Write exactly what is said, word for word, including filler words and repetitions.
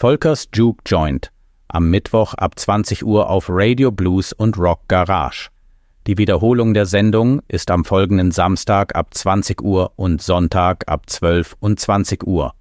Volkers Juke Joint, am Mittwoch ab zwanzig Uhr auf Radio Blues und Rock Garage. Die Wiederholung der Sendung ist am folgenden Samstag ab zwanzig Uhr und Sonntag ab zwölf und zwanzig Uhr.